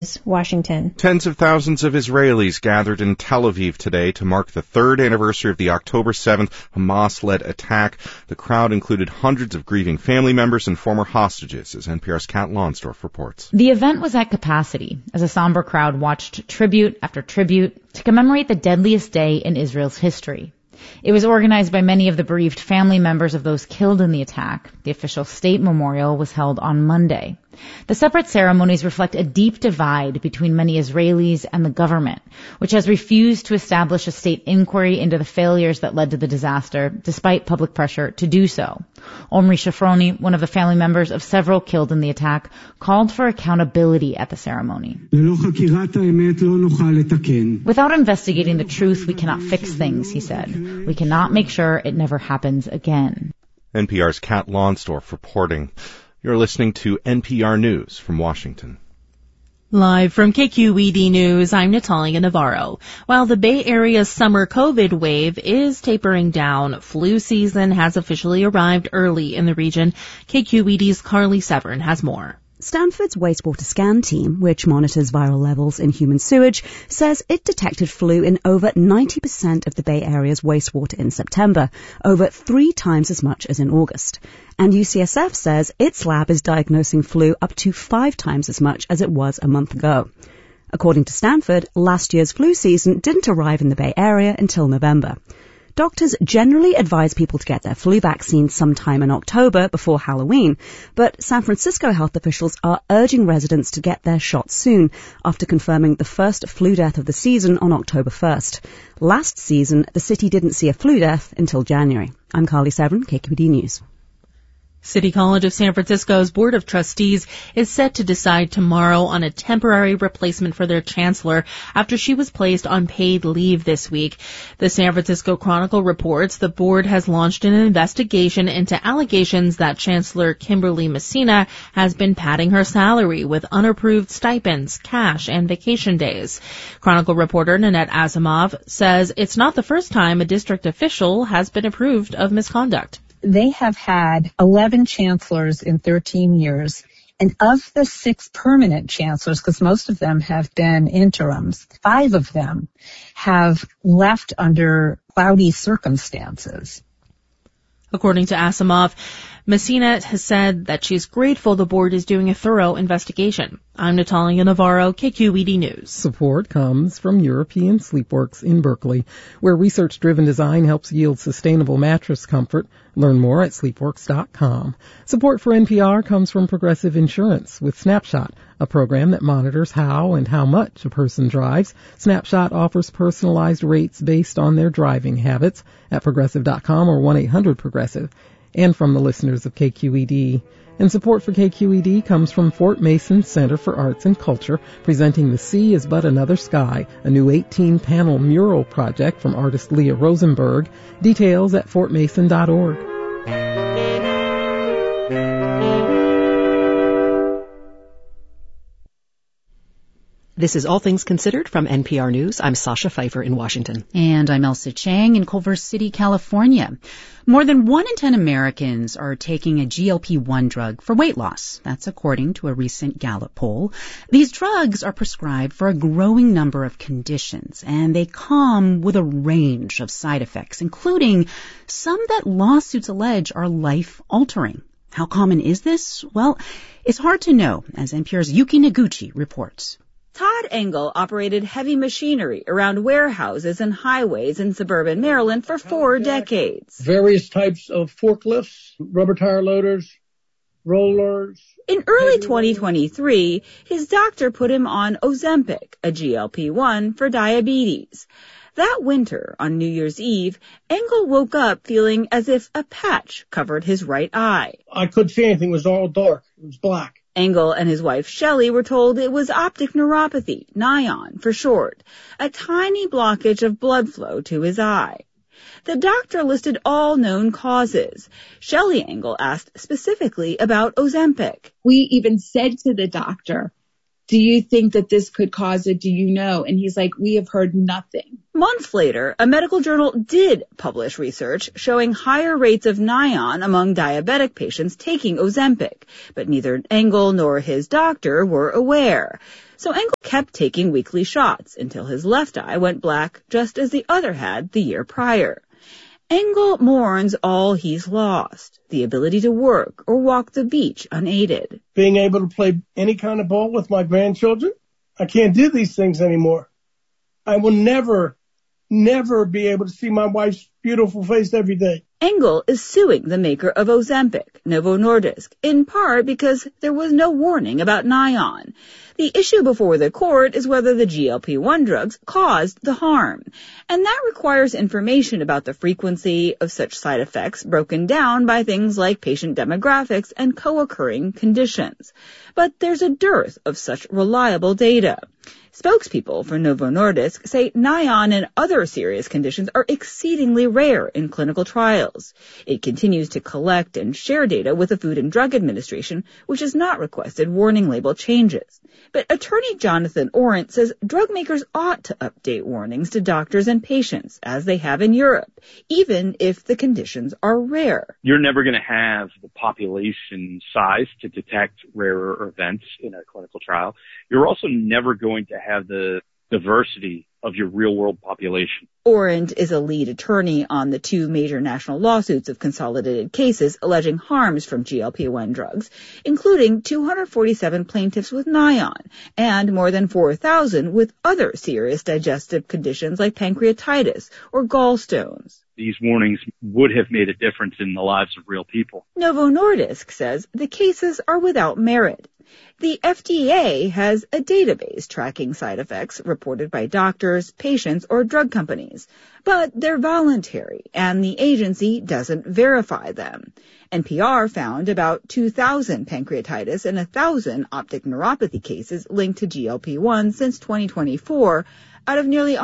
Washington. Tens of thousands of Israelis gathered in Tel Aviv today to mark the third anniversary of the October 7th Hamas-led attack. The crowd included hundreds of grieving family members and former hostages, as NPR's Kat Lonsdorf reports. The event was at capacity as a somber crowd watched tribute after tribute to commemorate the deadliest day in Israel's history. It was organized by many of the bereaved family members of those killed in the attack. The official state memorial was held on Monday. The separate ceremonies reflect a deep divide between many Israelis and the government, which has refused to establish a state inquiry into the failures that led to the disaster, despite public pressure to do so. Omri Shafroni, one of the family members of several killed in the attack, called for accountability at the ceremony. Without investigating the truth, we cannot fix things, he said. We cannot make sure it never happens again. NPR's Kat Lonsdorf reporting. You're listening to NPR News from Washington. Live from KQED News, I'm Natalia Navarro. While the Bay Area's summer COVID wave is tapering down, flu season has officially arrived early in the region. KQED's Carly Severin has more. Stanford's wastewater scan team, which monitors viral levels in human sewage, says it detected flu in over 90% of the Bay Area's wastewater in September, over 3 times as much as in August. And UCSF says its lab is diagnosing flu up to 5 times as much as it was a month ago. According to Stanford, last year's flu season didn't arrive in the Bay Area until November. Doctors generally advise people to get their flu vaccine sometime in October before Halloween, but San Francisco health officials are urging residents to get their shot soon after confirming the first flu death of the season on October 1st. Last season, the city didn't see a flu death until January. I'm Carly Severin, KQED News. City College of San Francisco's Board of Trustees is set to decide tomorrow on a temporary replacement for their chancellor after she was placed on paid leave this week. The San Francisco Chronicle reports the board has launched an investigation into allegations that Chancellor Kimberly Messina has been padding her salary with unapproved stipends, cash, and vacation days. Chronicle reporter Nanette Asimov says it's not the first time a district official has been approved of misconduct. They have had 11 chancellors in 13 years, and of the 6 permanent chancellors, because most of them have been interims, 5 of them have left under cloudy circumstances. According to Asimov, Messina has said that she's grateful the board is doing a thorough investigation. I'm Natalia Navarro, KQED News. Support comes from European Sleepworks in Berkeley, where research-driven design helps yield sustainable mattress comfort. Learn more at sleepworks.com. Support for NPR comes from Progressive Insurance with Snapshot, a program that monitors how and how much a person drives. Snapshot offers personalized rates based on their driving habits at progressive.com or 1-800-PROGRESSIVE. And from the listeners of KQED. And support for KQED comes from Fort Mason Center for Arts and Culture, presenting The Sea is But Another Sky, a new 18-panel mural project from artist Leah Rosenberg. Details at fortmason.org. This is All Things Considered from NPR News. I'm Sasha Pfeiffer in Washington. And I'm Elsa Chang in Culver City, California. More than 1 in 10 Americans are taking a GLP-1 drug for weight loss. That's according to a recent Gallup poll. These drugs are prescribed for a growing number of conditions, and they come with a range of side effects, including some that lawsuits allege are life-altering. How common is this? Well, it's hard to know, as NPR's Yuki Noguchi reports. Todd Engel operated heavy machinery around warehouses and highways in suburban Maryland for 4 decades. Various types of forklifts, rubber tire loaders, rollers. In early 2023, his doctor put him on Ozempic, a GLP-1 for diabetes. That winter, on New Year's Eve, Engel woke up feeling as if a patch covered his right eye. I couldn't see anything. It was all dark. It was black. Engel and his wife Shelley were told it was optic neuropathy, NION for short, a tiny blockage of blood flow to his eye. The doctor listed all known causes. Shelley Engel asked specifically about Ozempic. We even said to the doctor, do you think that this could cause it? Do you know? And he's like, we have heard nothing. Months later, a medical journal did publish research showing higher rates of Nion among diabetic patients taking Ozempic, but neither Engel nor his doctor were aware. So Engel kept taking weekly shots until his left eye went black, just as the other had the year prior. Engel mourns all he's lost, the ability to work or walk the beach unaided. Being able to play any kind of ball with my grandchildren, I can't do these things anymore. I will never be able to see my wife's beautiful face every day. Engel is suing the maker of Ozempic, Novo Nordisk, in part because there was no warning about Nion. The issue before the court is whether the GLP-1 drugs caused the harm, and that requires information about the frequency of such side effects broken down by things like patient demographics and co-occurring conditions. But there's a dearth of such reliable data. Spokespeople for Novo Nordisk say Nion and other serious conditions are exceedingly rare in clinical trials. It continues to collect and share data with the Food and Drug Administration, which has not requested warning label changes. But attorney Jonathan Orent says drug makers ought to update warnings to doctors and patients, as they have in Europe, even if the conditions are rare. You're never going to have the population size to detect rarer events in a clinical trial. You're also never going to have the diversity of your real-world population. Orent is a lead attorney on the two major national lawsuits of consolidated cases alleging harms from GLP-1 drugs, including 247 plaintiffs with Nion and more than 4,000 with other serious digestive conditions like pancreatitis or gallstones. These warnings would have made a difference in the lives of real people. Novo Nordisk says the cases are without merit. The FDA has a database tracking side effects reported by doctors, patients, or drug companies, but they're voluntary, and the agency doesn't verify them. NPR found about 2,000 pancreatitis and 1,000 optic neuropathy cases linked to GLP-1 since 2024, out of nearly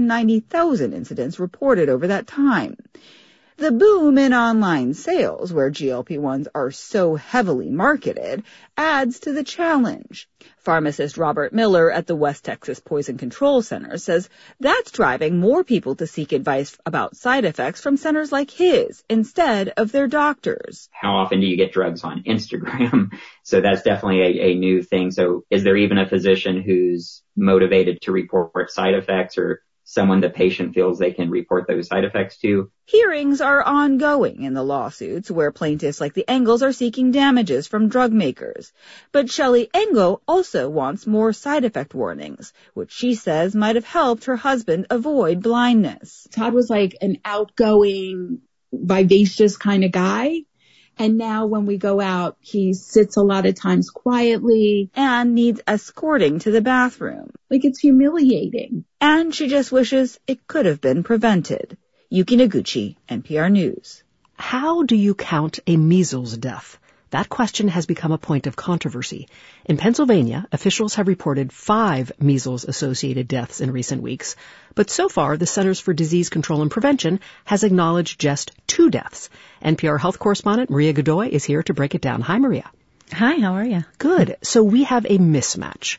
190,000 incidents reported over that time. The boom in online sales, where GLP-1s are so heavily marketed, adds to the challenge. Pharmacist Robert Miller at the West Texas Poison Control Center says that's driving more people to seek advice about side effects from centers like his instead of their doctors. How often do you get drugs on Instagram? So that's definitely a new thing. So is there even a physician who's motivated to report side effects, or someone the patient feels they can report those side effects to? Hearings are ongoing in the lawsuits where plaintiffs like the Engels are seeking damages from drug makers. But Shelley Engel also wants more side effect warnings, which she says might have helped her husband avoid blindness. Todd was like an outgoing, vivacious kind of guy. And now when we go out, he sits a lot of times quietly and needs escorting to the bathroom. Like, it's humiliating. And she just wishes it could have been prevented. Yuki Noguchi, NPR News. How do you count a measles death? That question has become a point of controversy. In Pennsylvania, officials have reported 5 measles-associated deaths in recent weeks. But so far, the Centers for Disease Control and Prevention has acknowledged just 2 deaths. NPR health correspondent Maria Godoy is here to break it down. Hi, Maria. Hi, how are you? Good. So we have a mismatch.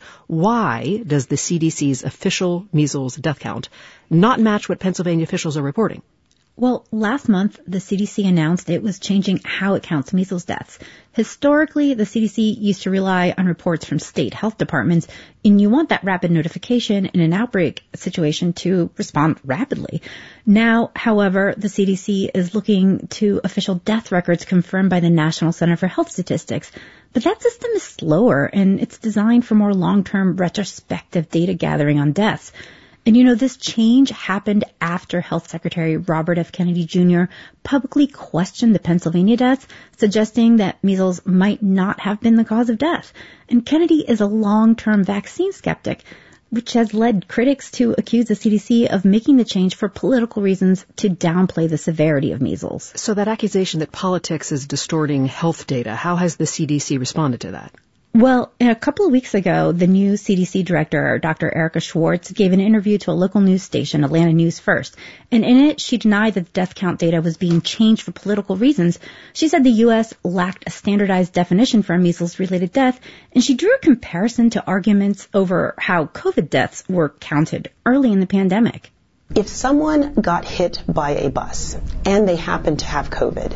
Why does the CDC's official measles death count not match what Pennsylvania officials are reporting? Well, last month, the CDC announced it was changing how it counts measles deaths. Historically, the CDC used to rely on reports from state health departments, and you want that rapid notification in an outbreak situation to respond rapidly. Now, however, the CDC is looking to official death records confirmed by the National Center for Health Statistics. But that system is slower, and it's designed for more long-term retrospective data gathering on deaths. And you know, this change happened after Health Secretary Robert F. Kennedy Jr. publicly questioned the Pennsylvania deaths, suggesting that measles might not have been the cause of death. And Kennedy is a long-term vaccine skeptic, which has led critics to accuse the CDC of making the change for political reasons to downplay the severity of measles. So that accusation that politics is distorting health data, how has the CDC responded to that? Well, a couple of weeks ago, the new CDC director, Dr. Erica Schwartz, gave an interview to a local news station, Atlanta News First. And in it, she denied that the death count data was being changed for political reasons. She said the U.S. lacked a standardized definition for a measles-related death, and she drew a comparison to arguments over how COVID deaths were counted early in the pandemic. If someone got hit by a bus and they happened to have COVID,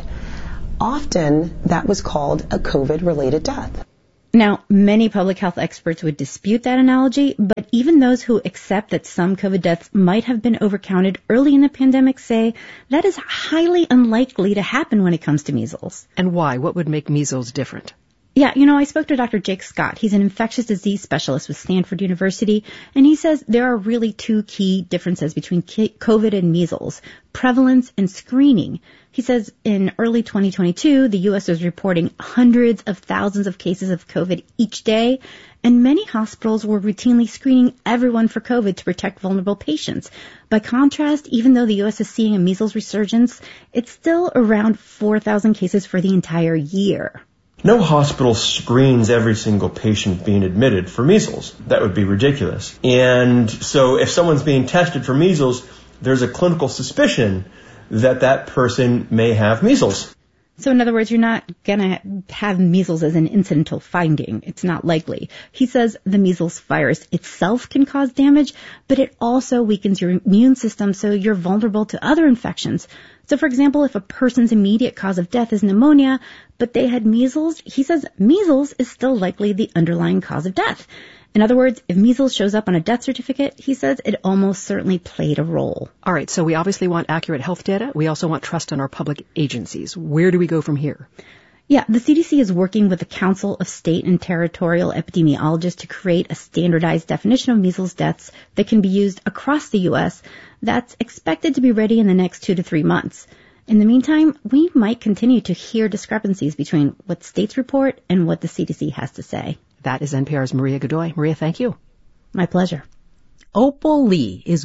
often that was called a COVID-related death. Now, many public health experts would dispute that analogy, but even those who accept that some COVID deaths might have been overcounted early in the pandemic say that is highly unlikely to happen when it comes to measles. And why? What would make measles different? Yeah, I spoke to Dr. Jake Scott. He's an infectious disease specialist with Stanford University, and he says there are really two key differences between COVID and measles: prevalence and screening. He says in early 2022, the U.S. was reporting hundreds of thousands of cases of COVID each day, and many hospitals were routinely screening everyone for COVID to protect vulnerable patients. By contrast, even though the U.S. is seeing a measles resurgence, it's still around 4,000 cases for the entire year. No hospital screens every single patient being admitted for measles. That would be ridiculous. And so if someone's being tested for measles, there's a clinical suspicion that that person may have measles. So in other words, you're not going to have measles as an incidental finding. It's not likely. He says the measles virus itself can cause damage, but it also weakens your immune system, so you're vulnerable to other infections. So, for example, if a person's immediate cause of death is pneumonia, but they had measles, he says measles is still likely the underlying cause of death. In other words, if measles shows up on a death certificate, he says it almost certainly played a role. All right, so we obviously want accurate health data. We also want trust in our public agencies. Where do we go from here? Yeah, the CDC is working with the Council of State and Territorial Epidemiologists to create a standardized definition of measles deaths that can be used across the U.S. That's expected to be ready in the next 2 to 3 months. In the meantime, we might continue to hear discrepancies between what states report and what the CDC has to say. That is NPR's Maria Godoy. Maria, thank you. My pleasure. Opal Lee is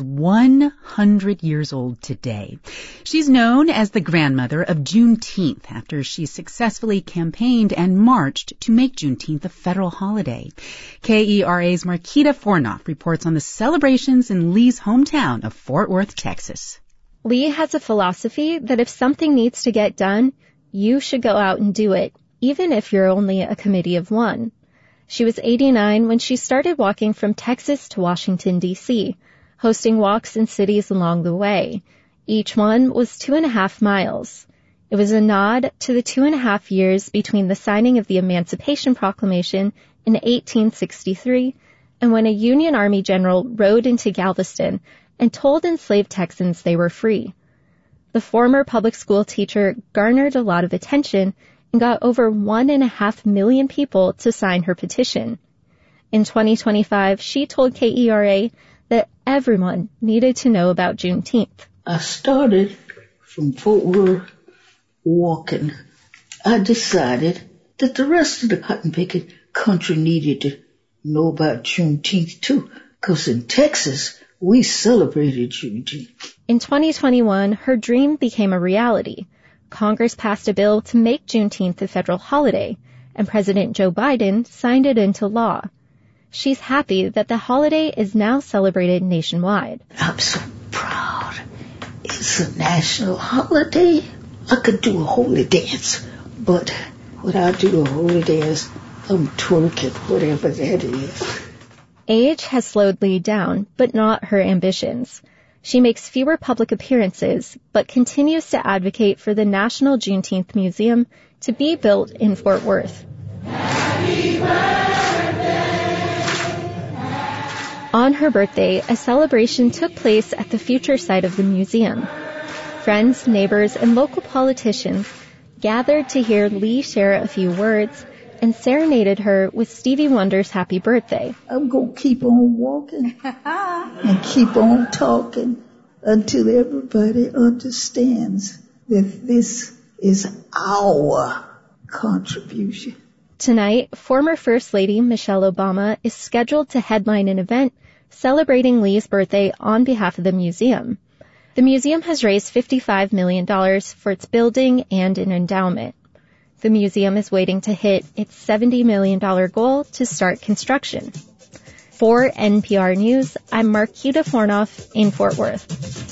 100 years old today. She's known as the grandmother of Juneteenth after she successfully campaigned and marched to make Juneteenth a federal holiday. KERA's Marquita Fornoff reports on the celebrations in Lee's hometown of Fort Worth, Texas. Lee has a philosophy that if something needs to get done, you should go out and do it, even if you're only a committee of one. She was 89 when she started walking from Texas to Washington, D.C., hosting walks in cities along the way. Each one was 2.5 miles. It was a nod to the 2.5 years between the signing of the Emancipation Proclamation in 1863 and when a Union Army general rode into Galveston and told enslaved Texans they were free. The former public school teacher garnered a lot of attention and got over 1.5 million people to sign her petition. In 2025, she told KERA that everyone needed to know about Juneteenth. I started from Fort Worth walking. I decided that the rest of the cotton picking country needed to know about Juneteenth too, because in Texas, we celebrated Juneteenth. In 2021, her dream became a reality. Congress passed a bill to make Juneteenth a federal holiday, and President Joe Biden signed it into law. She's happy that the holiday is now celebrated nationwide. I'm so proud. It's a national holiday. I could do a holy dance, but when I do a holy dance, I'm twerking, whatever that is. Age has slowed Lee down, but not her ambitions. She makes fewer public appearances, but continues to advocate for the National Juneteenth Museum to be built in Fort Worth. Happy birthday! On her birthday, a celebration took place at the future site of the museum. Friends, neighbors, and local politicians gathered to hear Lee share a few words and serenaded her with Stevie Wonder's Happy Birthday. I'm going to keep on walking and keep on talking until everybody understands that this is our contribution. Tonight, former First Lady Michelle Obama is scheduled to headline an event celebrating Lee's birthday on behalf of the museum. The museum has raised $55 million for its building and an endowment. The museum is waiting to hit its $70 million goal to start construction. For NPR News, I'm Marquita Fornoff in Fort Worth.